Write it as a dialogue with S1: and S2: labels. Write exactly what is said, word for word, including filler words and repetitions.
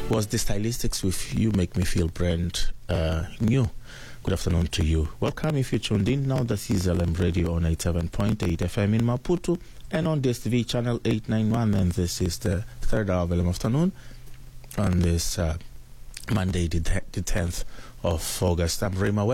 S1: was the Stylistics with You Make Me Feel Brand uh, New. Good afternoon to you. Welcome if you tuned in now. This is L M Radio on eighty-seven point eight F M in Maputo and on D S T V channel eight ninety-one, and this is the third hour of L M afternoon on this uh, Monday the tenth of August. I'm Rema